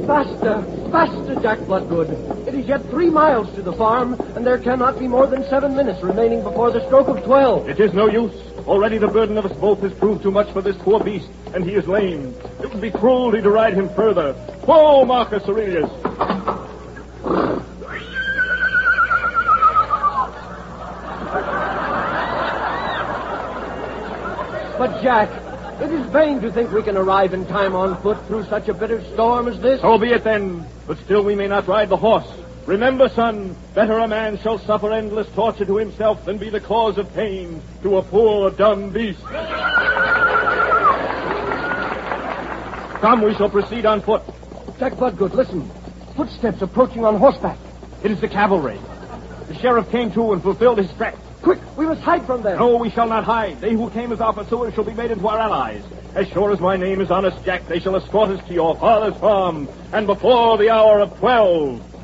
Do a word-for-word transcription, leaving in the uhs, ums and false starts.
Faster, faster, Jack Bloodgood. It is yet three miles to the farm, and there cannot be more than seven minutes remaining before the stroke of twelve. It is no use. Already the burden of us both has proved too much for this poor beast, and he is lame. It would be cruelty to ride him further. Whoa, Marcus Aurelius! But, Jack, it is vain to think we can arrive in time on foot through such a bitter storm as this. So be it then, but still we may not ride the horse. Remember, son, better a man shall suffer endless torture to himself than be the cause of pain to a poor, dumb beast. Come, we shall proceed on foot. Jack Bloodgood, listen. Footsteps approaching on horseback. It is the cavalry. The sheriff came to and fulfilled his threat. Quick, we must hide from them. No, we shall not hide. They who came as our pursuers shall be made into our allies. As sure as my name is Honest Jack, they shall escort us to your father's farm, and before the hour of twelve.